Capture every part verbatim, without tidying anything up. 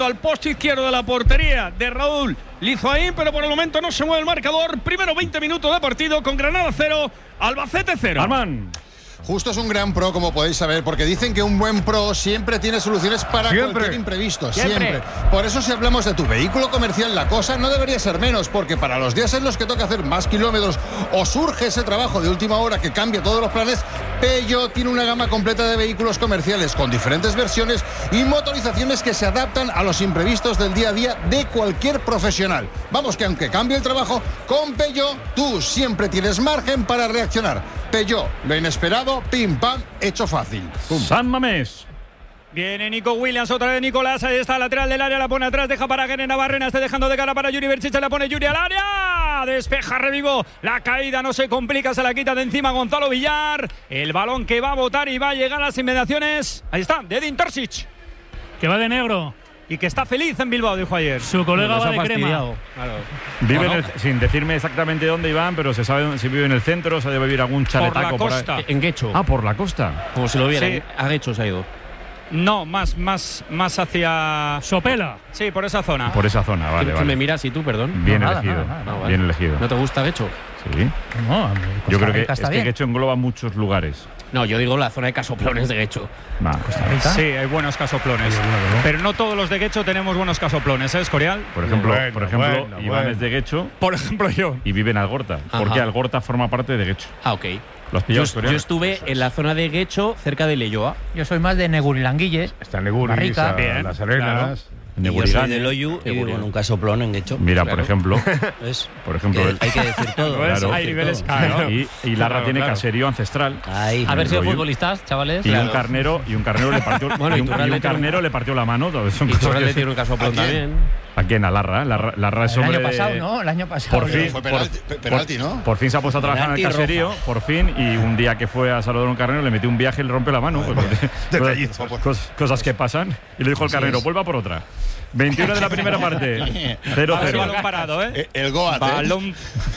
al poste izquierdo de la portería de Raúl Lizoaín, pero por el momento no se mueve el marcador. Primero veinte minutos de partido con Granada cero, Albacete cero. Armán. Justo es un gran pro, como podéis saber, porque dicen que un buen pro siempre tiene soluciones para siempre. cualquier imprevisto, siempre. siempre. Por eso, si hablamos de tu vehículo comercial, la cosa no debería ser menos, porque para los días en los que toca hacer más kilómetros o surge ese trabajo de última hora que cambia todos los planes, Peugeot tiene una gama completa de vehículos comerciales con diferentes versiones y motorizaciones que se adaptan a los imprevistos del día a día de cualquier profesional. Vamos, que aunque cambie el trabajo, con Peugeot tú siempre tienes margen para reaccionar. Peugeot, lo inesperado, pim pam, hecho fácil. Pum. San Mamés. Viene Nico Williams, otra vez Nicolás, ahí está, lateral del área, la pone atrás, deja para Guerre Navarrena, está dejando de cara para Yuri Berchiche, la pone Yuri al área, despeja Revivo, la caída no se complica, se la quita de encima Gonzalo Villar, el balón que va a botar y va a llegar a las inmediaciones, ahí está, de Edin Terzic, que va de negro. Y que está feliz en Bilbao, dijo ayer. Su colega va de crema. Claro. Vive no, en el, sin decirme exactamente dónde iban, pero se sabe si vive en el centro, se debe vivir algún chaletaco por la costa. Por en Guecho. Ah, por la costa. Como si lo viera. Sí. A Guecho se ha ido. No, más, más, más hacia Sopela. Sí, por esa zona. Por esa zona, vale, ¿Qué, vale. ¿Qué me miras y tú, perdón? Bien No, nada, elegido. nada, nada. Ah, vale. Bien elegido. ¿No te gusta Guecho? Sí. No, Yo creo que Rica es está que bien. Guecho engloba muchos lugares. No, yo digo la zona de casoplones de Guecho. Va. Costa Rica. Sí, hay buenos casoplones. Pero no todos los de Guecho tenemos buenos casoplones, ¿eh, Escorial? Por ejemplo, Bueno, por ejemplo bueno, Iván bueno. es de Guecho Por ejemplo, yo. y vive en Algorta. Ajá. Porque Algorta forma parte de Guecho. Ah, ok. ¿Lo has Yo, pillado, yo Escorial? estuve en la zona de Guecho, cerca de Leyoa. Yo soy más de Negurilanguille. Está Neguris, Barrica. a Bien, Las Arenas. Y yo soy Negurigane. de Loyu y vivo en un casoplón en Guecho. Mira, Claro. por ejemplo, ¿Ves? por ejemplo, Que el- hay que decir todo. Claro. hay que Hay decir niveles todo. claro. y, y Larra Claro, tiene claro. caserío ancestral. Ahí. Haber sido rollo. futbolistas, chavales. Y un Claro. carnero y un carnero le partió Bueno, y un, Iturralde y un tiene un- carnero le partió la mano. Todo son Y cosas Turralde que- tiene un casoplón ¿A quién? también. ¿A quién? A Larra. Larra, Larra es El hombre año de- pasado, ¿no? El año pasado. Por fin, Fue por, penalti, pe- penalti, por- ¿no? por fin se ha puesto a trabajar en el Penalti caserío, roja. por fin, y un día que fue a saludar a un carnero le metió un viaje y le rompió la mano. Pues, Detallito. cosas, cosas- cosas que pasan. Y le dijo al Así carnero, es. vuelva por otra. veintiuno de la primera parte. cero A ver, cero. balón parado, ¿eh? Eh, El Goat, ¿eh? Balón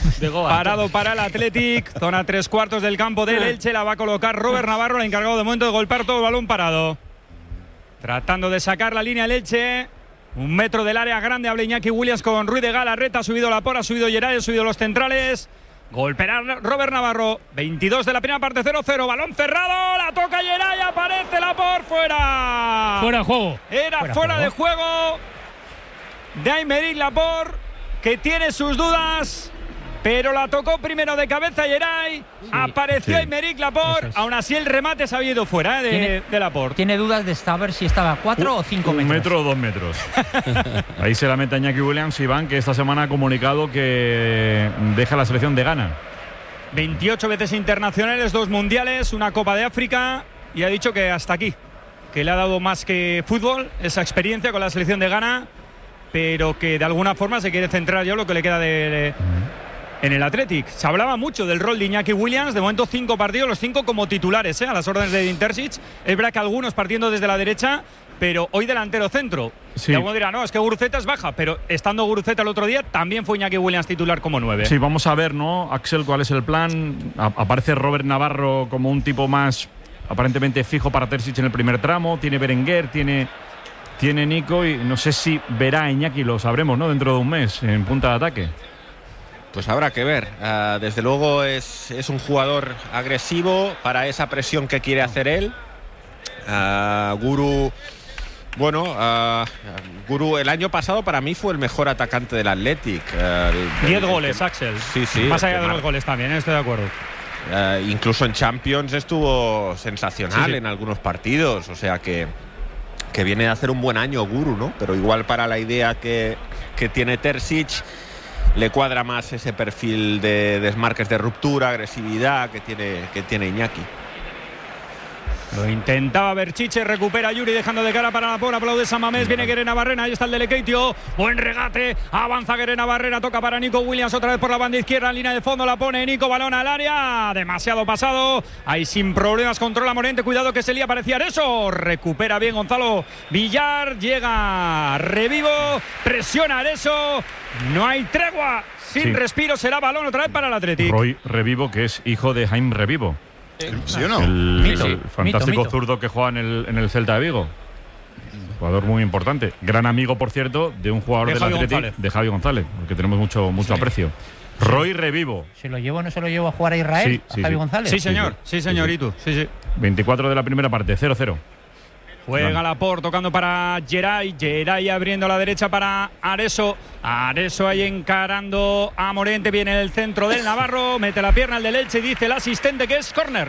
parado para el Athletic, zona tres cuartos del campo del Elche, la va a colocar Robert Navarro, el encargado de momento de golpear todo el balón parado. Tratando de sacar la línea el Elche, un metro del área grande, habla Iñaki Williams con Ruiz de Galarreta, ha subido Laporta, ha subido Geray, ha subido los centrales. Golpeará Robert Navarro, veintidós de la primera parte, cero cero, balón cerrado, la toca Geray, aparece Laporta, fuera. Fuera de juego. Era fuera, Fuera de juego de Aymeric Laporte, que tiene sus dudas, pero la tocó primero de cabeza Geray. Apareció sí. Aymeric Laporte. Eso es. Aún así el remate se ha ido fuera, ¿eh? de, Tiene- de Laporte. Tiene dudas de saber si estaba a cuatro o cinco Un metros. metro o dos metros. Ahí se la mete Iñaki Williams, Iván, que esta semana ha comunicado que deja la selección de Ghana. veintiocho veces internacionales, dos mundiales, una Copa de África, y ha dicho que hasta aquí, que le ha dado más que fútbol, esa experiencia con la selección de Ghana, pero que de alguna forma se quiere centrar ya en lo que le queda de, de- en el Athletic. Se hablaba mucho del rol de Iñaki Williams, de momento cinco partidos, los cinco como titulares, ¿eh? A las órdenes de Edin Terzic. Es verdad que algunos partiendo desde la derecha, pero hoy delantero centro. Sí. Y alguno dirá, no, es que Guruceta es baja, pero estando Guruceta el otro día, también fue Iñaki Williams titular como nueve. Sí, vamos a ver, ¿no, Axel, cuál es el plan? A- aparece Robert Navarro como un tipo más aparentemente fijo para Terzic en el primer tramo. Tiene Berenguer, tiene, tiene Nico, y no sé si verá a Iñaki, lo sabremos, ¿no? Dentro de un mes, en punta de ataque. Pues habrá que ver. Uh, desde luego es, es un jugador agresivo para esa presión que quiere hacer él. Uh, Guru, bueno, uh, Guru el año pasado para mí fue el mejor atacante del Athletic. Uh, Diez goles, Axel. Sí, sí. Más el allá que de los mar- goles también, ¿eh? Estoy de acuerdo. Uh, incluso en Champions estuvo sensacional Sí, sí. en algunos partidos. O sea que, que viene a hacer un buen año Guru, ¿no? Pero igual para la idea que, que tiene Terzic le cuadra más ese perfil de desmarques de ruptura, agresividad que tiene, que tiene Iñaki. Lo intentaba Berchiche, recupera a Yuri dejando de cara para la pona, aplaude San Mamés, viene Guerre Navarrena, ahí está el de Lekeitio, buen regate, avanza Guerre Navarrena, toca para Nico Williams otra vez por la banda izquierda, en línea de fondo la pone Nico, balón al área, demasiado pasado, ahí sin problemas controla Morente, cuidado que se lía, parecía eso, recupera bien Gonzalo Villar, llega Revivo, presiona eso, no hay tregua, sin Sí. respiro, será balón otra vez para el Athletic. Roy Revivo, que es hijo de Jaime Revivo. ¿Sí o no? El, Mito, el mito, fantástico mito. zurdo que juega en el, en el Celta de Vigo. jugador muy importante. Gran amigo, por cierto, de un jugador De del Javi Atleti, González. de Javi González, porque tenemos mucho, mucho aprecio. Roy Revivo, ¿Se lo llevo o no se lo llevo a jugar a Israel? Sí, ¿A sí, Javi sí. González? Sí, señor. Sí, señor. ¿Y tú? Sí, sí. veinticuatro de la primera parte, cero cero. Juega Laporte tocando para Geray. Geray abriendo a la derecha para Areso. Areso ahí encarando a Morente. Viene el centro del Navarro. Mete la pierna al del Elche y dice el asistente que es córner.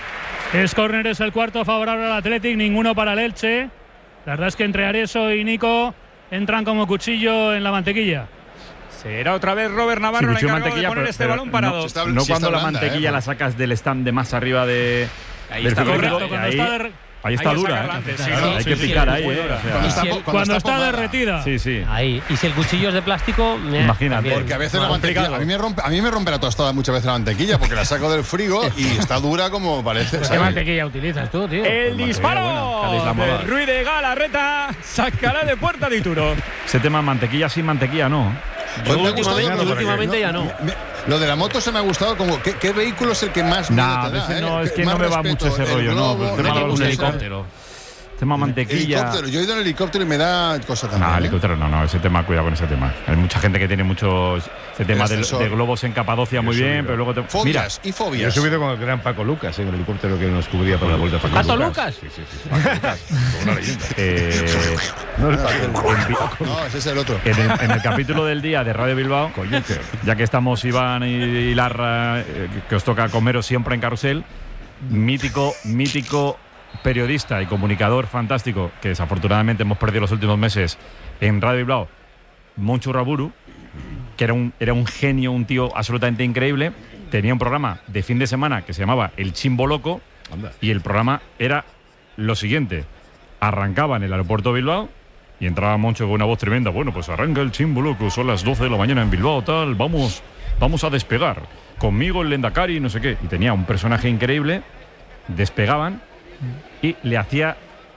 Es córner, es el cuarto favorable al Athletic, ninguno para el Elche. La verdad es que entre Areso y Nico entran como cuchillo en la mantequilla. Será otra vez Robert Navarro el encargado de poner este balón parado. No, está- no sí cuando está la blanda, mantequilla eh, la sacas del stand de más arriba de. Ahí del está, frigorífico, correcto, y cuando ahí, está der- ahí está Hay que dura. sacarla ¿eh? antes, sí, Claro, sí, hay sí, que sí, picar sí, ahí, muy ¿eh? dura. O sea, Cuando está, Si- cuando cuando está está pomada. derretida. sí, sí. Ahí. Y si el cuchillo es de plástico, eh, Imagínate. también. Porque a veces la Complicado. mantequilla, a mí, me rompe, a mí me rompe la tostada muchas veces la mantequilla porque la saco del frigo y está dura como parece. ¿Qué ¿sabes? mantequilla utilizas tú, tío? El Pues disparo mantequilla buena, que habéis la de moda. Ruiz de Galarreta sacará de puerta de Ituro. Ese tema mantequilla sin mantequilla, no. Pues me ha últimamente- gustado, yo últimamente ya no. me- lo de la moto se me ha gustado como ¿qué, qué vehículo es el que más miedo No, te da, ese eh? no, es ¿Qué- que no más me va respeto? mucho ese El rollo, no. globo, El tema no de me los gusta eso. helicópteros. Tema mantequilla. Helicóptero, yo he ido en helicóptero y me da cosa también. Ah, ¿eh? helicóptero, no, no, ese tema, cuidado con ese tema. Hay mucha gente que tiene muchos. Ese tema de, ascensor. de globos en Capadocia muy Yo he bien, subido. pero luego te. Mira, Fobias y Yo he fobias. subido con el gran Paco Lucas en el helicóptero que nos cubría para la vuelta a Paco, ¿Paco Lucas? Sí, sí, sí. Paco Lucas, como una leyenda. eh, No es Paco. No, ese es el otro. en, el, en el capítulo del día de Radio Bilbao, Coyote. ya que estamos Iván y, y Larra, eh, que os toca comeros siempre en carrusel, mítico, mítico periodista y comunicador fantástico, que desafortunadamente hemos perdido los últimos meses en Radio Bilbao, Moncho Raburu, que era un, era un genio, un tío absolutamente increíble. Tenía un programa de fin de semana que se llamaba El Chimbo Loco, Anda. y el programa era lo siguiente: arrancaba en el aeropuerto de Bilbao y entraba Moncho con una voz tremenda. Bueno, pues arranca el Chimbo Loco, son las doce de la mañana en Bilbao, tal, vamos, vamos a despegar. Conmigo el Lendakari, no sé qué. Y tenía un personaje increíble, despegaban y le hacía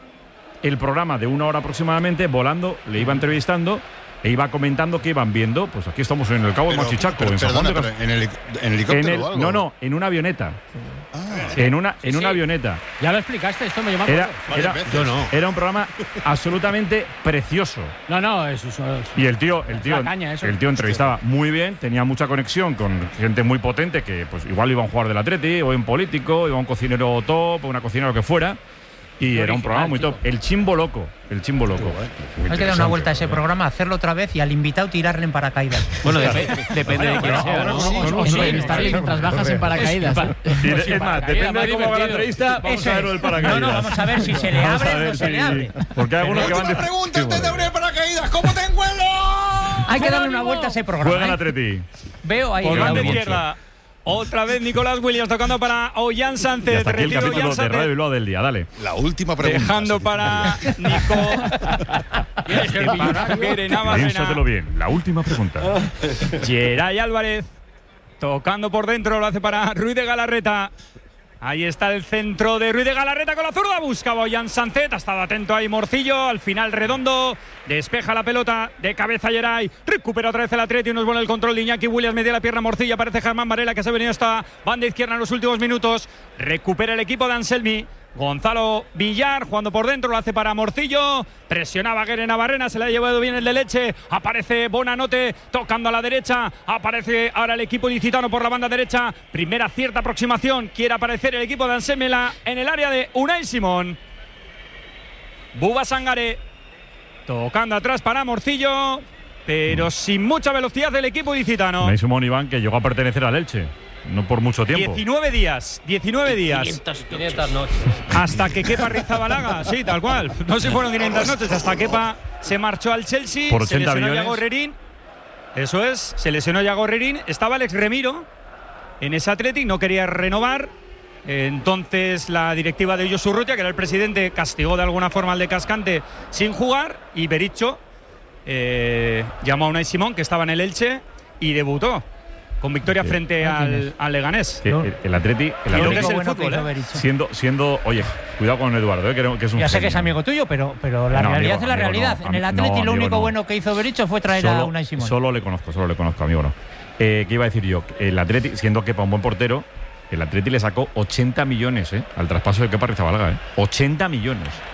el programa de una hora aproximadamente, volando, le iba entrevistando e iba comentando qué iban viendo. Pues aquí estamos en el Cabo de Pero- Machichaco, pero- en San Juan de perdona, Cas- pero en, heli- en helicóptero en el- o algo. no, no, en una avioneta. Ah, En una, en Sí, una sí. avioneta. Ya lo explicaste, esto me llama. Era, varias era, veces. Yo no. era un programa absolutamente precioso. No, no, eso es. Y el tío, el tío, la caña, eso. el tío entrevistaba muy bien, tenía mucha conexión con gente muy potente que pues igual iba a un jugador del Atleti, o un político, iba a un cocinero top, o una cocinera, lo que fuera. Y era un programa muy top. El Chimbo Loco. El Chimbo Loco. Hay que dar una vuelta a ese programa, hacerlo otra vez y al invitado tirarle en paracaídas. Bueno, dep- depende de quién pero sea, ahora ¿no? no, no, no, O no, entrevistarle no, mientras no, bajas no, en paracaídas. ¿eh? Y de- es más, depende de cómo va la divertido. entrevista, vamos Eso a ver es. lo del paracaídas. No, no, vamos a ver si se le Vamos abre a o ver no se le si- abre. Porque hay algunos que van última de. pregunta antes de abrir paracaídas. ¿Cómo te encuentro? Hay que darle una vuelta a ese Juega programa. el ¿eh? Atleti. Veo ahí. Por el banda audio. izquierda. Otra vez Nicolás Williams tocando para Ollán Y Sánchez. hasta aquí el Retiro capítulo Ollán de Sánchez. Radio Bilbao del día, dale. La última pregunta. Dejando sí. para Nico. Guerena Piénsatelo Barrena. bien. La última pregunta. Geray Álvarez. Tocando por dentro. Lo hace para Ruiz de Galarreta. Ahí está el centro de Ruiz de Galarreta con la zurda. Buscaba Ollán Sánchez. Ha estado atento ahí Morcillo. Al final Redondo. Despeja la pelota de cabeza Geray. Recupera otra vez el Atleti. Nos pone el control de Iñaki Williams. Media la pierna Morcillo. Aparece Germán Varela que se ha venido esta banda izquierda en los últimos minutos. Recupera el equipo de Anselmi. Gonzalo Villar jugando por dentro, lo hace para Morcillo. Presionaba a Guerena Barrena, se le ha llevado bien el de Leche. Aparece Bonanote tocando a la derecha. Aparece ahora el equipo ilicitano por la banda derecha. Primera cierta aproximación. Quiere aparecer el equipo de Ansemela en el área de Unai Simón. Buba Sangaré tocando atrás para Morcillo, pero sin mucha velocidad del equipo ilicitano. Unai Simón Iván, que llegó a pertenecer al Elche. No por mucho tiempo. diecinueve días, diecinueve días. quinientas noches. Hasta que Kepa Rizabalaga, sí, tal cual. No sé si fueron quinientas noches. Hasta Kepa se marchó al Chelsea. Por se ochenta lesionó millones. Yago Herrerín. Eso es, se lesionó Yago Herrerín. Estaba Alex Remiro en ese Athletic, no quería renovar. Entonces la directiva de Josu Urrutia, que era el presidente, castigó de alguna forma al de Cascante sin jugar. Y Bericho eh, llamó a Unai Simón, que estaba en el Elche, y debutó con victoria Sí. frente al, al Leganés. Que el, el Atleti, el Y lo que Atleti es el bueno fútbol, que hizo ¿eh? Bericho. siendo, siendo, oye, cuidado con Eduardo, eh, que, que es un Ya sé que genio. es amigo tuyo, pero, pero la No, realidad amigo, es la amigo, realidad. no, en el am- Atleti no, lo amigo, único no. bueno que hizo Bericho fue traer a Unai Simón. Solo le conozco, solo le conozco, amigo, no. Eh, ¿Qué iba a decir yo? El Atleti, siendo Kepa un buen portero, el Atleti le sacó ochenta millones eh, al traspaso de Kepa Rizabalaga. Eh. ochenta millones.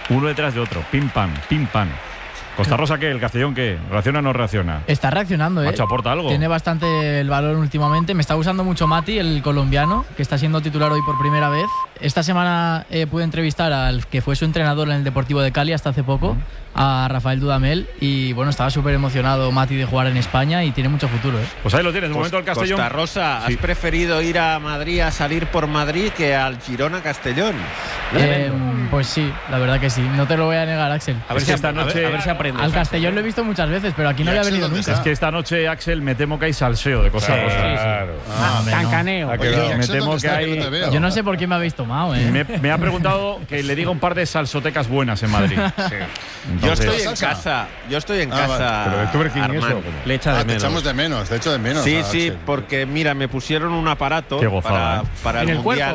Uno detrás de otro. Pim, pam, pim, pam. Costa Rosa, ¿qué? ¿El Castellón qué? ¿Reacciona o no reacciona? Está reaccionando, ¿eh? Macho, aporta algo. Tiene bastante el balón últimamente. Me está gustando mucho Mati, el colombiano, que está siendo titular hoy por primera vez. Esta semana eh, pude entrevistar al que fue su entrenador en el Deportivo de Cali hasta hace poco, a Rafael Dudamel, y bueno, estaba súper emocionado Mati de jugar en España y tiene mucho futuro, ¿eh? Pues ahí lo tienes, de momento el Castellón. Costa Rosa, Sí. ¿has preferido ir a Madrid a salir por Madrid que al Girona Castellón? Eh, pues sí, la verdad que sí. No te lo voy a negar, Axel. A ver si esta noche. A ver si aprendes. Al Castellón lo he visto muchas veces, pero aquí no ¿Y había Axel venido dónde nunca. está? Es que esta noche, Axel, me temo que hay salseo de Costa Rosa. Claro. Ah, hombre, no. Cancaneo. Ha Oye, quedado- ¿y me Axel temo dónde que está? hay- no te veo. Yo no sé por qué me habéis tomado, ¿eh? Me, me ha preguntado que le diga un par de salsotecas buenas en Madrid. Yo Entonces- estoy en ¿Salsa? casa. Yo estoy en Ah, casa. Pero de Tuber King y eso, Armand. ¿o cómo? Le echa Ah, de te menos. echamos de menos, te echo de menos. Sí, a sí, Axel. porque mira, me pusieron un aparato Qué gozada, para, ¿eh? para ¿En el el mundial.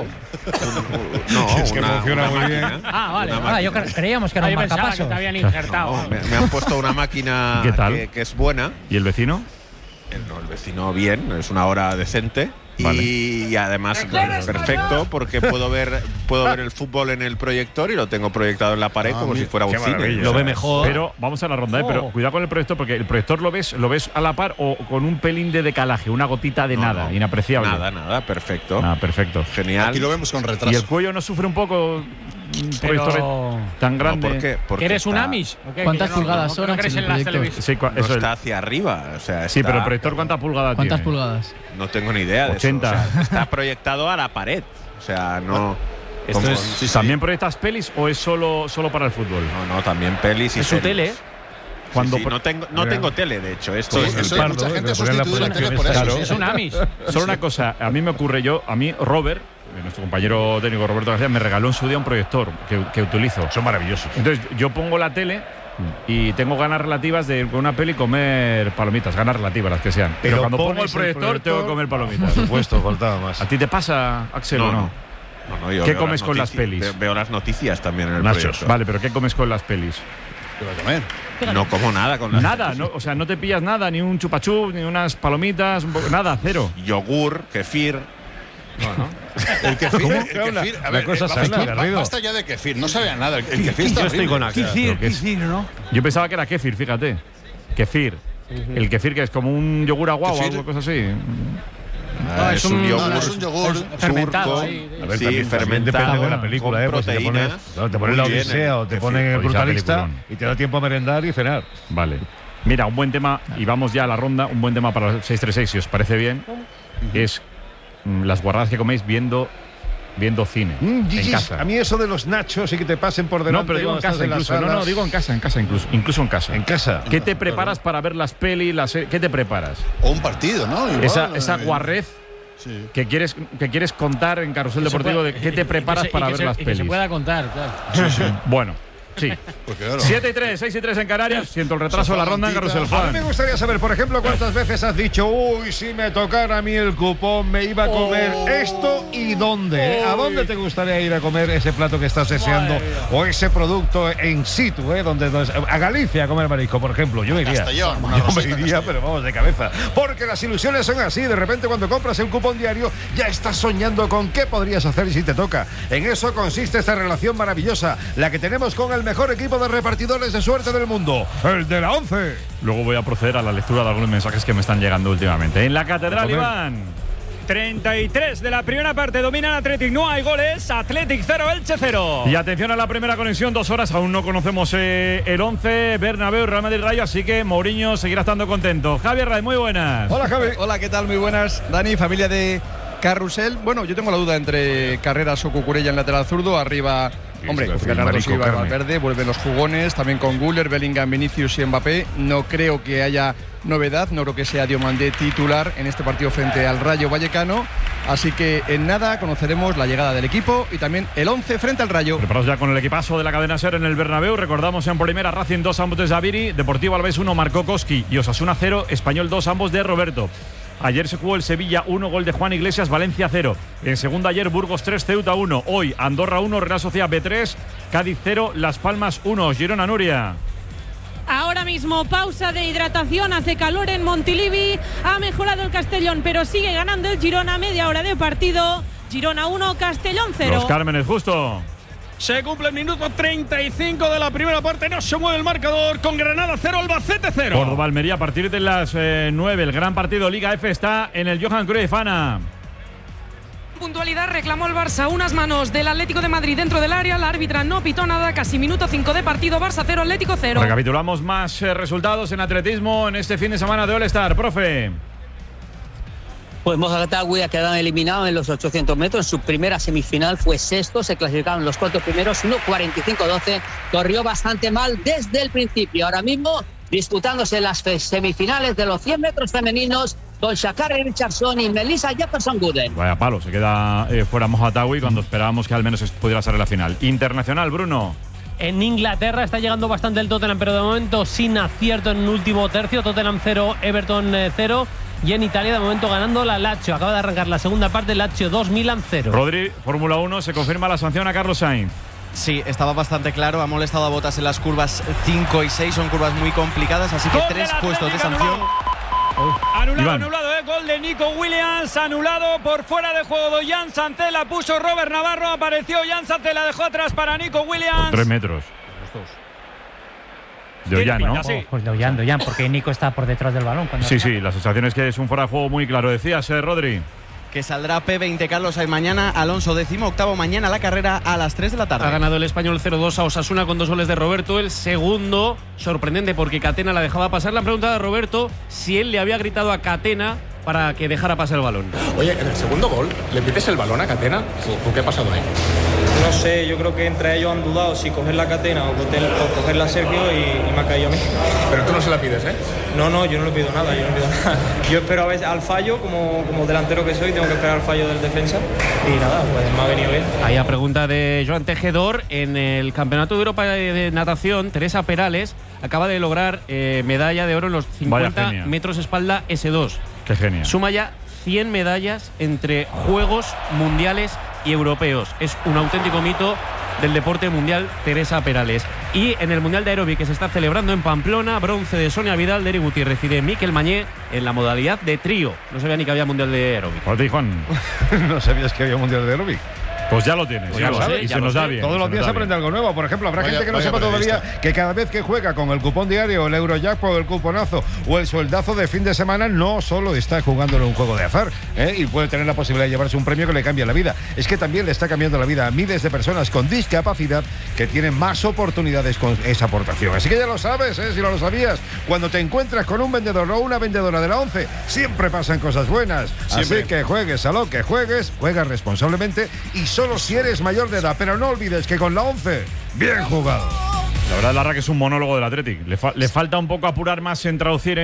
no, Es que una- funciona una muy bien. máquina. Ah, vale. Una Ah, yo máquina. cre- creíamos que era Ah, un yo pensaba que marcapasos. te habían injertado. No, me, me han puesto una máquina ¿Qué tal? Que, que es buena. ¿Y el vecino? El, no, el vecino bien, es una hora decente. Vale. Y, y además perfecto porque puedo ver puedo ver el fútbol en el proyector y lo tengo proyectado en la pared Ah, como mira, si fuera un qué cine. maravilla. Lo ve mejor. Pero vamos a la ronda, ¿eh? Pero Oh. cuidado con el proyector, porque el proyector lo ves, lo ves a la par o con un pelín de decalaje, una gotita de No, nada, no, inapreciable. Nada, nada, perfecto. Ah, perfecto. Genial. Aquí lo vemos con ¿Y retraso. el cuello no sufre un poco un proyector Pero. tan No, grande? ¿por qué? Porque ¿Que eres un está- Amish? ¿O qué? ¿Cuántas Que no- pulgadas no- son, ¿No Axel, crees en el las proyector? televisiones? Sí, cua- No eso es. está hacia arriba. O sea, Sí, está- pero el proyector, ¿cuántas pulgadas ¿Cuántas tiene? pulgadas? No tengo ni idea de eso. ochenta. O sea, está proyectado a la pared. O sea, no. Esto como- es- Sí, sí. ¿También proyectas pelis o es solo, solo para el fútbol? No, no, también pelis y Es su series. tele, ¿eh? Sí, Cuando sí, pro- no tengo, no tengo tele, de hecho. Esto Sí, es el eso, pardo, mucha gente ha de poner la sustituido la tele proyección por eso. esta. sí. Es un Amish. Solo una cosa, a mí me ocurre yo, a mí Robert, nuestro compañero técnico Roberto García, me regaló en su día un proyector que, que utilizo. Son maravillosos. Entonces yo pongo la tele y tengo ganas relativas de con una peli comer palomitas, ganas relativas las que sean. Pero, Pero cuando pongo el pones el proyector, proyector, tengo que comer palomitas. Por supuesto, faltaba más. ¿A ti te pasa, Axel, No, o no? no. No, no, yo ¿Qué veo comes con las noticias- pelis? ve- Veo las noticias también en el Nachos. proyector. Vale, pero ¿qué comes con las pelis? ¿Qué va a comer? No como nada con las Nada, pelis. no, o sea, no te pillas nada, ni un chupachup, ni unas palomitas, un poco- nada, cero. Yogur, kefir. El kefir, ¿Cómo? el ¿Qué habla? kefir, a Una ver, cosa eh, sana, basta, Garrido. basta ya de kefir, no sabe a nada. El, el kefir está Yo estoy horrible. con Axel. Pero ¿qué es? Yo pensaba que era kéfir, fíjate. Kefir. El kefir que es como un yogur aguado o Kefir. algo cosa así. Ah, es es un un- yogur. No, es un yogur. Fermentado turco. ahí. A ver, Sí, también, también fermentado, depende de la bueno, película, con ¿eh? Pues si te pones, proteínas. claro, te pones Muy la bien, Odisea o te kefir. ponen el Oye, esa brutalista peliculón. y te da tiempo a merendar y cenar. Vale. Mira, un buen tema, y vamos ya a la ronda, un buen tema para el seis tres seis, si os parece bien, es mm, las guarradas que coméis viendo, viendo cine Mm, en Gigi, casa. a mí eso de los nachos y que te pasen por delante No, pero digo en cuando estás casa las incluso. No, salas. no, digo en casa, en casa incluso. Incluso en casa. En casa. ¿Qué te preparas para ver las pelis? Las, se- ¿Qué te preparas? O un partido, ¿no? Igual, esa esa eh, guarrez sí. que quieres, que quieres contar en Carrusel Que se Deportivo pueda- de qué te y- y preparas que se- para y que ver se- las y que pelis. se pueda contar, claro. Bueno, sí. Pues claro. siete y tres, seis y tres en Canarias. Siento el retraso de la ronda en Carrusel A mí Juan. me gustaría saber, por ejemplo, cuántas veces has dicho, uy, si me tocara a mí el cupón, me iba a comer esto y dónde. ¿eh? ¿A dónde te gustaría ir a comer ese plato que estás deseando o ese producto en situ, ¿eh? Donde, donde- a Galicia a comer marisco, por ejemplo. Yo me iría. Castellón, una Yo me roseta iría, Castellón. pero vamos de cabeza. Porque las ilusiones son así. De repente, cuando compras el cupón diario, ya estás soñando con qué podrías hacer si te toca. En eso consiste esta relación maravillosa, la que tenemos con el mejor equipo de repartidores de suerte del mundo, el de la ONCE. Luego voy a proceder a la lectura de algunos mensajes que me están llegando últimamente. En la Catedral, A comer. Iván. treinta y tres de la primera parte, domina el Athletic, no hay goles, Athletic cero, Elche cero. Y atención a la primera conexión, dos horas, aún no conocemos eh, el once, Bernabéu, Real Madrid, Rayo, así que Mourinho seguirá estando contento. Javier Ray, muy buenas. Hola, Javi. Hola, ¿qué tal? Muy buenas. Dani, familia de Carrusel. Bueno, yo tengo la duda entre Carreras o Cucurella en lateral zurdo. Arriba, Sí, hombre, sí, sí, Bernardo marisco, Silva, carne. Valverde. Vuelven los jugones, también con Güler, Bellingham, Vinicius y Mbappé. No creo que haya novedad, no creo que sea Diomandé titular en este partido frente al Rayo Vallecano. Así que en nada conoceremos la llegada del equipo y también el once frente al Rayo. Preparados ya con el equipazo de la cadena SER en el Bernabéu. Recordamos en primera Racing dos, ambos de Zaviri, Deportivo Alavés uno, marcó Koski y Osasuna cero, Español dos, ambos de Roberto. Ayer se jugó el Sevilla uno, gol de Juan Iglesias, Valencia cero. En segunda ayer Burgos tres, Ceuta uno. Hoy Andorra uno, Real Sociedad B tres, Cádiz cero, Las Palmas uno. Girona, Nuria. Ahora mismo pausa de hidratación, hace calor en Montilivi, ha mejorado el Castellón, pero sigue ganando el Girona, media hora de partido. Girona uno, Castellón cero. Los Cármenes, justo. Se cumple el minuto treinta y cinco de la primera parte. No se mueve el marcador con Granada cero, Albacete cero. Córdoba, Almería a partir de las eh, nueve. El gran partido Liga F está en el Johan Cruyff. Ana. Puntualidad, reclamó el Barça, unas manos del Atlético de Madrid dentro del área, la árbitra no pitó nada, casi minuto cinco de partido, Barça cero, Atlético cero. Recapitulamos más eh, resultados en atletismo en este fin de semana de All-Star, profe. Pues Moja Gatawi ha quedado eliminado en los ochocientos metros. En su primera semifinal fue sexto, se clasificaron los cuatro primeros, uno cuarenta y cinco doce. Corrió bastante mal desde el principio. Ahora mismo disputándose las semifinales de los cien metros femeninos con Sha'Carri Richardson y Melissa Jefferson Gooden. Vaya palo, se queda eh, fuera Moja Gatawi cuando esperábamos que al menos pudiera ser la final. Internacional, Bruno. En Inglaterra está llegando bastante el Tottenham, pero de momento sin acierto en el último tercio. Tottenham cero, Everton cero. Y en Italia de momento ganando la Lazio. Acaba de arrancar la segunda parte, Lazio dos, Milan cero. Rodri, Fórmula uno, se confirma la sanción a Carlos Sainz. Sí, estaba bastante claro. Ha molestado a Bottas en las curvas cinco y seis. Son curvas muy complicadas, así que tres puestos de sanción. Anulado, Iván. anulado, eh. Gol de Nico Williams, anulado por fuera de juego de Jan Santé, la puso Robert Navarro, apareció Jan Santé, la dejó atrás para Nico Williams. Por tres metros. De Ollán, ¿no? Oh, pues de Ollán, de Ollán, porque Nico está por detrás del balón. Cuando Sí, sí, la sensación es que es un fuera de juego muy claro. Decías, eh, Rodri. Que saldrá P veinte Carlos Sainz mañana. Alonso décimo octavo mañana la carrera a las tres de la tarde. Ha ganado el español cero dos a Osasuna con dos goles de Roberto. El segundo, sorprendente porque Catena la dejaba pasar. Le han preguntado a Roberto si él le había gritado a Catena para que dejara pasar el balón. Oye, en el segundo gol, ¿le pides el balón a Catena? ¿O qué ha pasado ahí? No sé, yo creo que entre ellos han dudado si coger la Catena o, coger, o cogerla a Sergio y, y me ha caído a mí. Pero tú no se la pides, ¿eh? No, no, yo no le pido nada, yo no le pido nada. Yo espero a veces al fallo, como, como delantero que soy, tengo que esperar al fallo del defensa y nada, pues me ha venido bien. Ahí a pregunta de Joan Tejedor, en el Campeonato de Europa de Natación, Teresa Perales acaba de lograr eh, medalla de oro en los cincuenta metros espalda ese dos. Qué genial. Suma ya cien medallas entre Juegos Mundiales y Europeos. Es un auténtico mito del deporte mundial, Teresa Perales. Y en el Mundial de Aeróbic que se está celebrando en Pamplona, bronce de Sonia Vidal, de Eri Gutiérrez y de Miquel Mañé en la modalidad de trío. No sabía ni que había Mundial de Aeróbic. ¿Por ti, Juan? ¿No sabías que había Mundial de Aeróbic? Pues ya lo tienes, Pues ya ya lo lo sabes, sé, y ya se lo nos da sé. bien. Todos los días se aprende algo nuevo. Por ejemplo, habrá Vaya- gente que no vaya sepa periodista. todavía que cada vez que juega con el cupón diario, el Eurojackpot o el cuponazo o el sueldazo de fin de semana, no solo está jugando en un juego de azar, ¿eh? Y puede tener la posibilidad de llevarse un premio que le cambie la vida. Es que también le está cambiando la vida a miles de personas con discapacidad que tienen más oportunidades con esa aportación. Así que ya lo sabes, ¿eh? Si no lo sabías, cuando te encuentras con un vendedor o una vendedora de la ONCE, siempre pasan cosas buenas. Siempre. Así que juegues a lo que juegues, juega responsablemente y solo si eres mayor de edad. Pero no olvides que con la ONCE, bien jugado. La verdad, Larra, que es un monólogo del Athletic. Le, fa- le falta un poco apurar más en traducir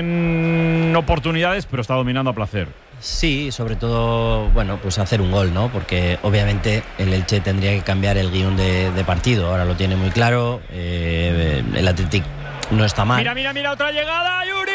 en oportunidades, pero está dominando a placer. Sí, sobre todo, bueno, pues hacer un gol, ¿no? Porque obviamente el Elche tendría que cambiar el guión de, de partido. Ahora lo tiene muy claro. Eh, el Athletic no está mal. Mira, mira, mira, otra llegada. Yuri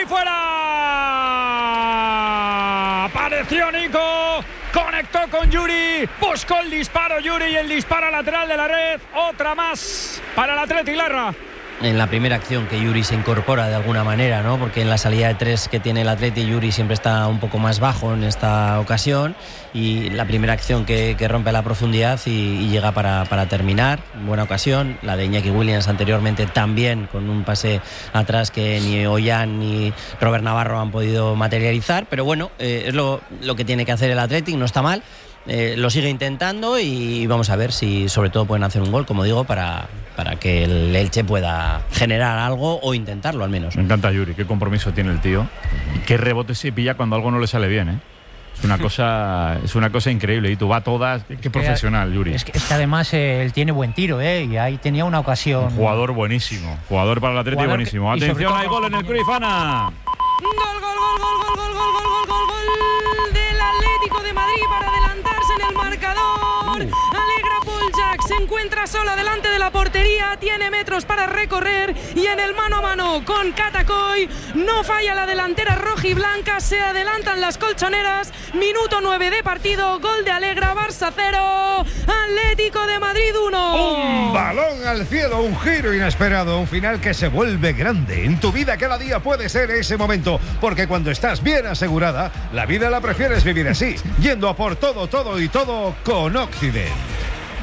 fuera. Apareció Nico. Conectó con Yuri. Buscó el disparo Yuri y el disparo lateral de la red. Otra más para el Athletic, Larra. En la primera acción que Yuri se incorpora de alguna manera, ¿no? Porque en la salida de tres que tiene el Atleti, Yuri siempre está un poco más bajo en esta ocasión, y la primera acción que, que rompe a la profundidad y, y llega para, para terminar, buena ocasión. La de Iñaki Williams anteriormente también, con un pase atrás que ni Ollán ni Robert Navarro han podido materializar, pero bueno, eh, es lo, lo que tiene que hacer el Athletic, no está mal. Eh, lo sigue intentando y vamos a ver si sobre todo pueden hacer un gol, como digo, para, para que el Elche pueda generar algo o intentarlo al menos. Me encanta Yuri, qué compromiso tiene el tío. Y qué rebote se pilla cuando algo no le sale bien, ¿eh? Es una cosa, es una cosa increíble. Y tú va a todas. Qué, qué profesional, Yuri. Es que, es que además eh, él tiene buen tiro, ¿eh? Y ahí tenía una ocasión. Un jugador buenísimo. Jugador para el Atlético Jugador buenísimo. que- y sobre Atención, todo- hay gol en el Cruyff, Ana. Gol, gol, gol, gol, gol, gol, gol, gol, gol, gol, gol del Atlético de Madrid para adelantarse en el marcador. Alegra Paul Jack, se encuentra sola delante de la portería, tiene metros para recorrer y en el mano a mano con Catacoy no falla la delantera roja y blanca, se adelantan las colchoneras. Minuto nueve de partido, gol de Alegra, Barça cero, Atlético de Madrid uno. Un balón al cielo, un giro inesperado, un final que se vuelve grande. En tu vida cada día puede ser ese momento, porque cuando estás bien asegurada, la vida la prefieres vivir así, yendo a por todo, todo y todo con Occident.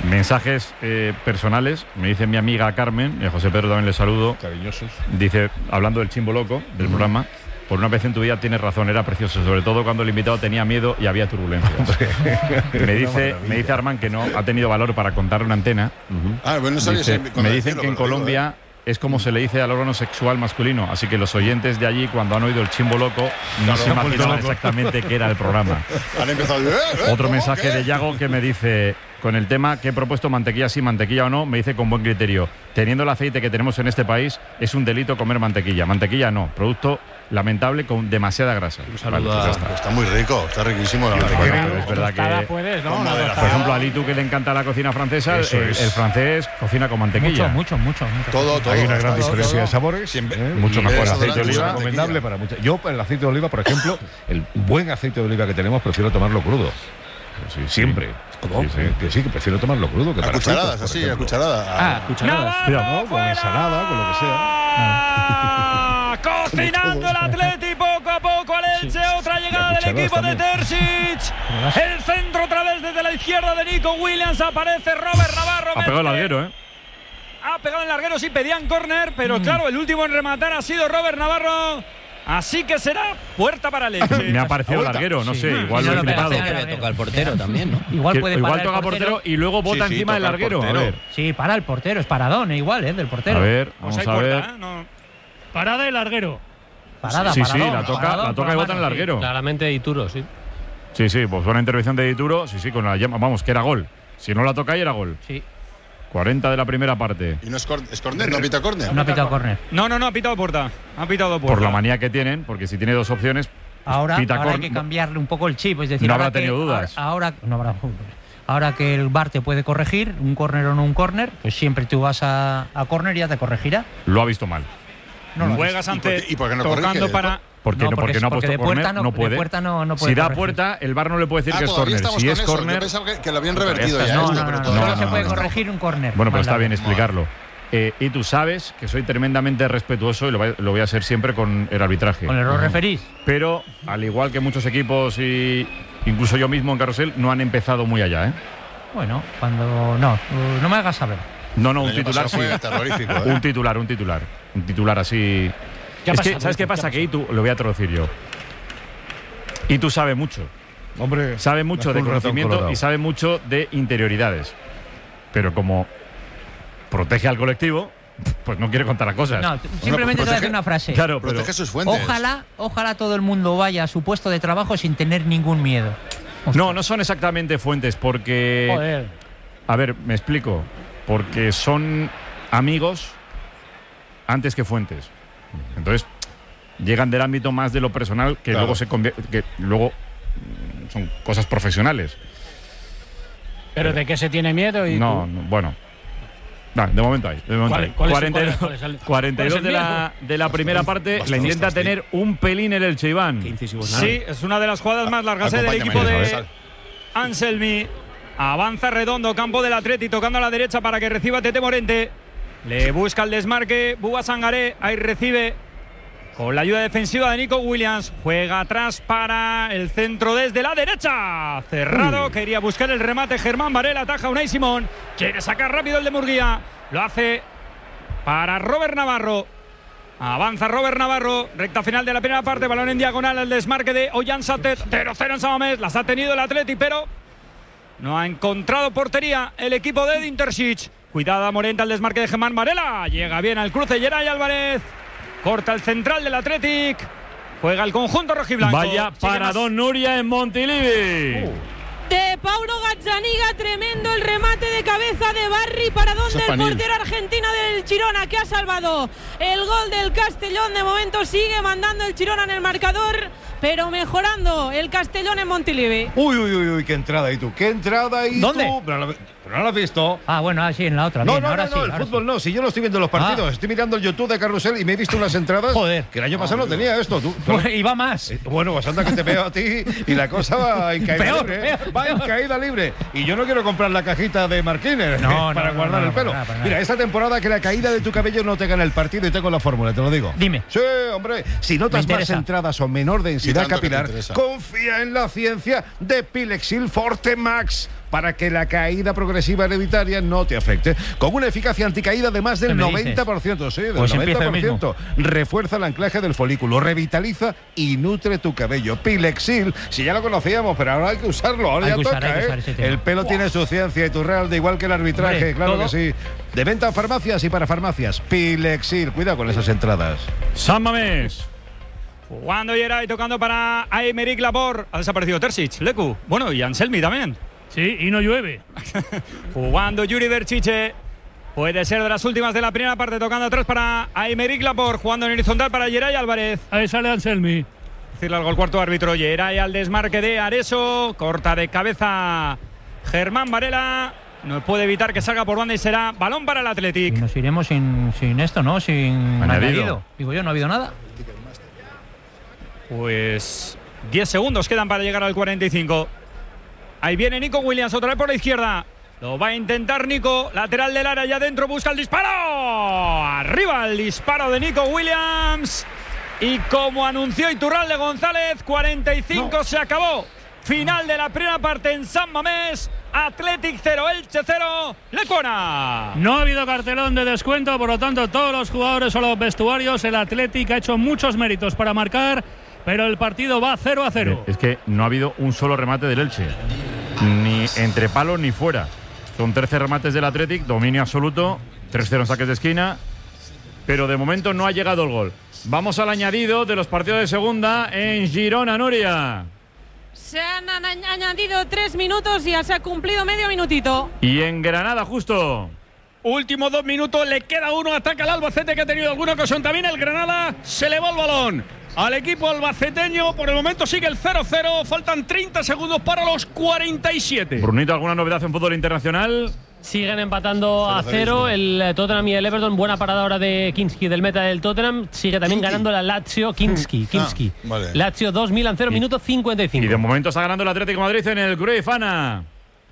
Mensajes eh, personales, me dice mi amiga Carmen, y a José Pedro también le saludo. Cariñosos. Dice, hablando del Chimbo Loco, del uh-huh. programa, por una vez en tu vida tienes razón, era precioso, sobre todo cuando el invitado tenía miedo y había turbulencias. me dice me dice Armán que no ha tenido valor para contar una antena. Uh-huh. Ah, bueno, no dice, me dicen que en Colombia ¿eh? es como se le dice al órgano sexual masculino, así que los oyentes de allí, cuando han oído el Chimbo Loco, no claro, se imaginaban exactamente qué era el programa. Han empezado, ¿eh? ¿Eh? Otro mensaje ¿Qué? de Yago que me dice, con el tema que he propuesto, mantequilla sí, mantequilla o no, me dice con buen criterio, teniendo el aceite que tenemos en este país, es un delito comer mantequilla. Mantequilla no, producto lamentable con demasiada grasa. Vale, pues está, está muy rico, está riquísimo la mantequilla. Bueno, es verdad que, puedes, ¿no? por ejemplo, a Litu, que le encanta la cocina francesa, el, el francés cocina con mantequilla. Mucho, mucho, mucho. Todo, todo. Hay una gran todo, diferencia todo. de sabores. Siempre, ¿eh? Mucho mejor el aceite de oliva. Es recomendable para muchas. Yo, el aceite de oliva, por ejemplo, el buen aceite de oliva que tenemos, prefiero tomarlo crudo. Sí, siempre. ¿Cómo? Sí, sí, que sí, que prefiero tomarlo crudo. Que a para cucharadas, fritos, así, a cucharadas. Ah, a cucharadas. Cuidado, ¿no? Con ensalada, con lo que sea. Ah. Cocinando el Atleti poco a poco al Elche. Sí. Otra llegada del equipo también. de Terzic. El centro otra vez desde la izquierda de Nico Williams. Aparece Robert Navarro. Ha pegado el larguero, ¿eh? Ha pegado el larguero, sí, pedían córner, pero mm. claro, el último en rematar ha sido Robert Navarro. Así que será puerta para el Elche. Me ha parecido larguero, no sí. sé, igual no lo he flipado. Que toca el portero también, ¿no? Igual puede igual parar toca el portero, portero y luego bota sí, sí, encima del larguero. A ver. Sí, para el portero, es paradón, igual, ¿eh? Del portero. A ver, vamos pues a ver. Puerta, ¿eh? no. Parada y larguero. Parada, sí, paradón, sí, la toca, paradón, la toca y bota en el larguero. Sí, claramente Dituro, sí. Sí, sí, pues buena intervención de Dituro. Sí, sí, con la llama, vamos, que era gol. Si no la toca ahí era gol. Sí. cuarenta de la primera parte. ¿Y no es, cor es córner? ¿No ha pitado córner? No ha pitado córner. No, no, no, ha pitado puerta. Ha pitado puerta. Por la manía que tienen, porque si tiene dos opciones. Ahora, pita ahora hay que cambiarle un poco el chip. Es decir, no habrá que, tenido dudas. Ahora, ahora, no habrá, ahora que el V A R te puede corregir, un córner o no un córner, pues siempre tú vas a, a córner y ya te corregirá. Lo ha visto mal. No, no juegas ante. ¿Y por qué no tocando corrige? para. ¿Por qué no? Porque, porque no ha puesto córner, no, no puede. De no, no puede si da corregir. puerta, el V A R no le puede decir ah, que es córner. Si es córner. Yo pensaba que, que lo habían revertido no, ya. No, esto, no, pero no, todavía no, no se puede no, corregir un córner. Bueno, pero está bien no. explicarlo. Eh, y tú sabes que soy tremendamente respetuoso y lo voy, lo voy a ser siempre con el arbitraje. ¿Con el error referís? Pero, al igual que muchos equipos y incluso yo mismo en Carrusel, no han empezado muy allá, ¿eh? Bueno, cuando. No, no me hagas saber. No, no, un titular sí. Terrorífico, ¿eh? Un titular, un titular. Un titular así. Es que, ¿sabes qué pasa? Que Itu, lo voy a traducir yo. Itu sabe mucho. Hombre, sabe mucho de conocimiento y sabe mucho de interioridades. Pero como protege al colectivo, pues no quiere contar las cosas. No, simplemente te voy a decir una frase. Claro, protege pero, sus fuentes. Ojalá, ojalá todo el mundo vaya a su puesto de trabajo sin tener ningún miedo. Ostras. No, no son exactamente fuentes porque. Joder. A ver, me explico. Porque son amigos antes que fuentes. Entonces, llegan del ámbito más de lo personal que claro. luego se convierte, que luego son cosas profesionales. ¿Pero de qué se tiene miedo? Y no, no, bueno. No, de momento hay. De momento ¿Cuál, hay. cuál es, cuarenta y dos, cuál es el, cuarenta y dos cuál es el de, la, de la primera parte. La intenta tener un pelín el Elche, Iván. Sí, es una de las jugadas más largas del equipo de Anselmi. Avanza Redondo, campo del Atleti, tocando a la derecha para que reciba Tete Morente. Le busca el desmarque Bouba Sangaré. Ahí recibe con la ayuda defensiva de Nico Williams. Juega atrás para el centro desde la derecha. Cerrado, quería buscar el remate Germán Varela. Ataja Unai Simón. Quiere sacar rápido el de Murguía. Lo hace para Robert Navarro. Avanza Robert Navarro. Recta final de la primera parte. Balón en diagonal. El desmarque de Ollán Satet. cero cero en Samamés. Las ha tenido el Atleti, pero no ha encontrado portería el equipo de Edin Terzic. Cuidado a Morente al desmarque de Germán Varela. Llega bien al cruce Geray Álvarez. Corta el central del Athletic. Juega el conjunto rojiblanco. Vaya paradón Nuria en Montilivi. Uh. De Paulo Gazzaniga, tremendo el remate de cabeza de Barry, paradón del portero argentino del Girona, que ha salvado el gol del Castellón. De momento sigue mandando el Girona en el marcador, pero mejorando el Castellón en Montilivi. Uy, uy, uy, uy, qué entrada ahí tú, qué entrada ahí ¿Dónde? tú. Pero no, pero no lo has visto. Ah, bueno, así en la otra. No, bien, no, ahora no, sí, no, el ahora fútbol sí. no. Si yo no estoy viendo los partidos, ah. estoy mirando el YouTube de Carrusel y me he visto unas entradas. Joder. Que el año pasado no tenía esto. Tú, tú bueno, y va más. Eh, bueno, pues anda que te veo a ti y la cosa va en caída peor, libre. Peor, va en caída libre. Y yo no quiero comprar la cajita de Marquines no, para no, guardar no, no, el pelo. para nada, para Mira, nada. esta temporada que la caída de tu cabello no te gane el partido y tengo la fórmula, te lo digo. Dime. Sí, hombre. Si notas más entradas o menor densidad capilar, confía en la ciencia de Pilexil Forte Max. para que la caída progresiva hereditaria no te afecte. Con una eficacia anticaída de más del noventa por ciento, sí, del Pues noventa empieza por el ciento. Refuerza el anclaje del folículo, revitaliza y nutre tu cabello. Pilexil, si ya lo conocíamos, pero ahora hay que usarlo, ahora Hay ya que usar, toca, hay que ¿eh? usar ese tema. El pelo tiene su ciencia y tu real, de igual que el arbitraje, Hombre, claro todo. que sí. De venta a farmacias y para farmacias. Pilexil, cuidado con esas entradas. San Mamés. Jugando Geray, tocando para Aymeric Laporte. Ha desaparecido Terzic, Leku. Bueno, y Anselmi también. Sí, y no llueve. Jugando Yuri Berchiche. Puede ser de las últimas de la primera parte, tocando atrás para Aymeric Laporte. Jugando en horizontal para Geray Álvarez. Ahí sale Anselmi. Decirle algo al cuarto árbitro. Geray al desmarque de Areso. Corta de cabeza Germán Varela. No puede evitar que salga por banda y será balón para el Athletic. Y nos iremos sin, sin esto, ¿no? Sin Añadido. añadido. Digo yo, no ha habido nada. Pues diez segundos quedan para llegar al cuarenta y cinco. Ahí viene Nico Williams otra vez por la izquierda. Lo va a intentar Nico. Lateral del área, allá adentro busca el disparo. Arriba el disparo de Nico Williams. Y como anunció Iturralde González, cuarenta y cinco no. Se acabó. Final de la primera parte en San Mamés. Athletic cero, Elche cero, Lecuona. No ha habido cartelón de descuento, por lo tanto todos los jugadores o los vestuarios, el Athletic ha hecho muchos méritos para marcar, pero el partido va cero a cero. Es que no ha habido un solo remate del Elche, ni entre palos ni fuera. Son trece remates del Athletic, dominio absoluto, tres cero en saques de esquina, pero de momento no ha llegado el gol. Vamos al añadido de los partidos de segunda en Girona, Nuria. Se han añadido tres minutos y ya se ha cumplido medio minutito. Y en Granada, justo. Últimos dos minutos, le queda uno, ataca el Albacete, que ha tenido alguna ocasión también. El Granada se le va el balón al equipo albaceteño. Por el momento sigue el cero cero, faltan treinta segundos para los cuarenta y siete. Brunito, ¿alguna novedad en fútbol internacional? Siguen empatando a cero el Tottenham y el Everton. Buena parada ahora de Kinski, del meta del Tottenham. Sigue también Kinski. Ganando la Lazio. Kinski, Kinski. Ah, vale. Lazio dos, Milan cero, minuto cincuenta y cinco. Y de momento está ganando el Atlético de Madrid en el Cruyff, Ana.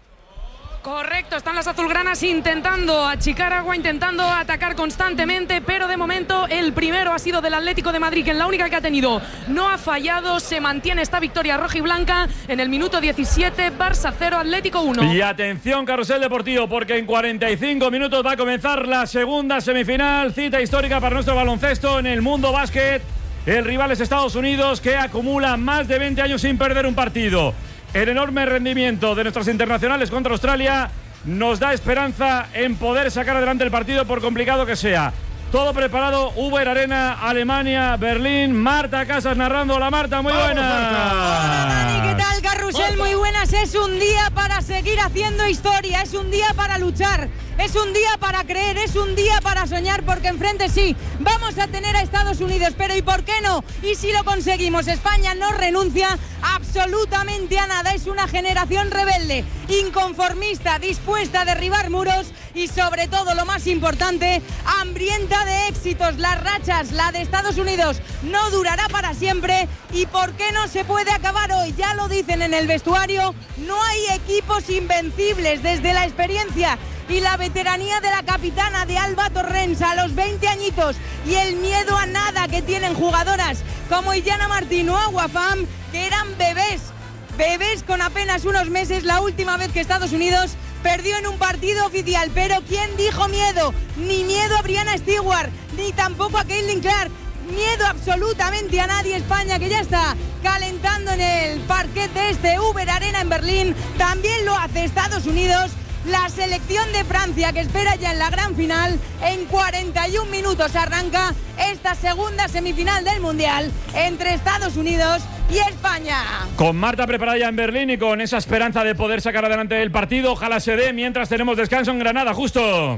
Correcto, están las azulgranas intentando achicar agua, intentando atacar constantemente, pero de momento el primero ha sido del Atlético de Madrid, que en la única que ha tenido no ha fallado. Se mantiene esta victoria roja y blanca en el minuto diecisiete, Barça cero, Atlético uno. Y atención, carrusel deportivo, porque en cuarenta y cinco minutos va a comenzar la segunda semifinal, cita histórica para nuestro baloncesto en el mundo básquet. El rival es Estados Unidos, que acumula más de veinte años sin perder un partido. El enorme rendimiento de nuestros internacionales contra Australia nos da esperanza en poder sacar adelante el partido, por complicado que sea. Todo preparado, Uber Arena, Alemania, Berlín. Marta Casas narrando. Hola Marta, muy buenas. Hola Dani, ¿qué tal? Carrusel, muy buenas. Es un día para seguir haciendo historia, es un día para luchar, es un día para creer, es un día para soñar, porque enfrente sí, vamos a tener a Estados Unidos, pero ¿y por qué no? Y si lo conseguimos, España no renuncia absolutamente a nada. Es una generación rebelde, inconformista, dispuesta a derribar muros y, sobre todo, lo más importante, hambrienta de éxitos. Las rachas, la de Estados Unidos, no durará para siempre. ¿Y por qué no se puede acabar hoy? Ya lo dicen en el vestuario, no hay equipos invencibles. Desde la experiencia y la veteranía de la capitana de Alba Torrens a los veinte añitos y el miedo a nada que tienen jugadoras como Illana Martín o Aguafam, que eran bebés, bebés con apenas unos meses la última vez que Estados Unidos perdió en un partido oficial. Pero ¿quién dijo miedo? Ni miedo a Brianna Stewart, ni tampoco a Caitlin Clark. Miedo absolutamente a nadie. España, que ya está calentando en el parquet de este Uber Arena en Berlín, también lo hace Estados Unidos. La selección de Francia, que espera ya en la gran final. En cuarenta y un minutos arranca esta segunda semifinal del Mundial entre Estados Unidos y España. Con Marta preparada ya en Berlín y con esa esperanza de poder sacar adelante el partido. Ojalá se dé mientras tenemos descanso en Granada, justo.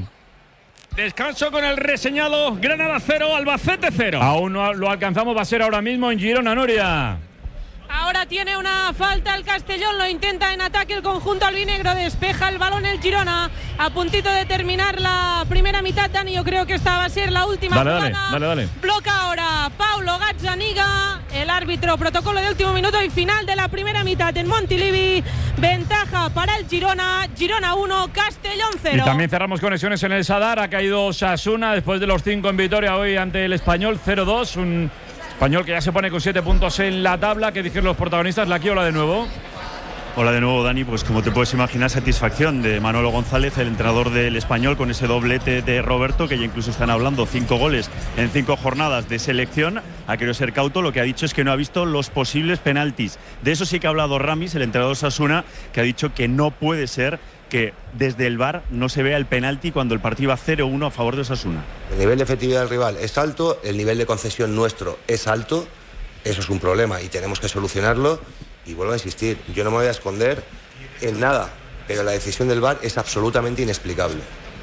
Descanso con el reseñado. Granada cero, Albacete cero. Aún no lo alcanzamos, va a ser ahora mismo en Girona, Nuria. Ahora tiene una falta el Castellón, lo intenta en ataque el conjunto albinegro, despeja el balón el Girona, a puntito de terminar la primera mitad. Dani, yo creo que esta va a ser la última dale, jugada. Dale, dale, dale. Bloca ahora Paulo Gazzaniga, el árbitro, protocolo de último minuto y final de la primera mitad en Montilivi. Ventaja para el Girona, Girona uno, Castellón cero. Y también cerramos conexiones en el Sadar, ha caído Osasuna después de los cinco en Vitoria hoy ante el Español, cero dos, un Español que ya se pone con siete puntos en la tabla. ¿Qué dijeron los protagonistas? ¿La Quiola de nuevo? Hola de nuevo, Dani. Pues como te puedes imaginar, satisfacción de Manolo González, el entrenador del Español, con ese doblete de Roberto, que ya incluso están hablando cinco goles en cinco jornadas de selección. Ha querido ser cauto, lo que ha dicho es que no ha visto los posibles penaltis. De eso sí que ha hablado Ramis, el entrenador de Osasuna, que ha dicho que no puede ser que desde el V A R no se vea el penalti cuando el partido va cero uno a favor de Osasuna. El nivel de efectividad del rival es alto, el nivel de concesión nuestro es alto, eso es un problema y tenemos que solucionarlo. Y vuelvo a insistir, yo no me voy a esconder en nada, pero la decisión del V A R es absolutamente inexplicable.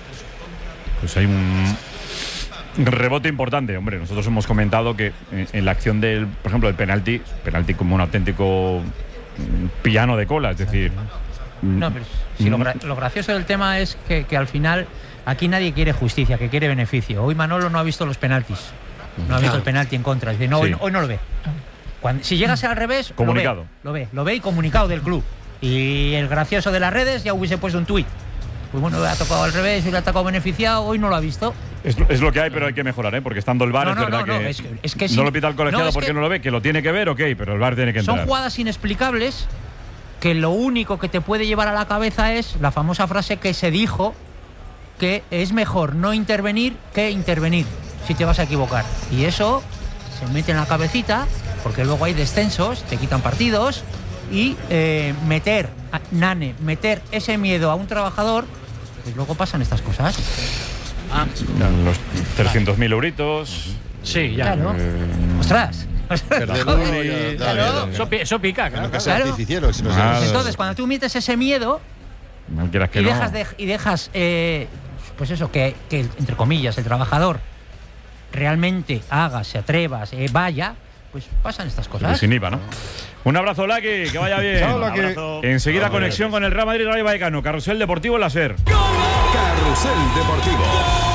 Pues hay un rebote importante, hombre. Nosotros hemos comentado que en la acción del, por ejemplo, el penalti, penalti como un auténtico piano de cola, es decir. No, pero si lo, gra lo gracioso del tema es que, que al final aquí nadie quiere justicia, que quiere beneficio. Hoy Manolo no ha visto los penaltis, no ha visto el penalti en contra. Dice, no, sí. hoy, hoy no lo ve. Cuando, si llegase al revés, comunicado. Lo ve, lo ve, lo ve y comunicado del club. Y el gracioso de las redes ya hubiese puesto un tuit. Pues bueno, le ha tocado al revés y le ha tocado beneficiado, hoy no lo ha visto. Es, es lo que hay, pero hay que mejorar, ¿eh? Porque estando el V A R no, es no, verdad no, que, no, es, es que no si, lo pita el colegiado no, porque que no lo ve, que lo tiene que ver, ok, pero el V A R tiene que entrar. Son jugadas inexplicables que lo único que te puede llevar a la cabeza es la famosa frase que se dijo, que es mejor no intervenir que intervenir si te vas a equivocar. Y eso se mete en la cabecita, porque luego hay descensos, te quitan partidos, y eh, meter, Nane, meter ese miedo a un trabajador, pues luego pasan estas cosas. Ah. Los trescientos mil euritos. Sí, ya. Claro. Eh, Ostras. Joder, claro. Eso, eso pica, claro. Claro. Si no claro. Entonces, cuando tú metes ese miedo no quieras que y no. dejas, de, y dejas eh, pues eso, que, que, entre comillas, el trabajador realmente haga, se atreva, se vaya, pues pasan estas cosas. Sin I V A, ¿no? Un abrazo, Laki, que vaya bien. Chao, Laki. Enseguida Chao, conexión con el Real Madrid Rayo Vallecano. Carrusel Deportivo en la SER. Carrusel Deportivo.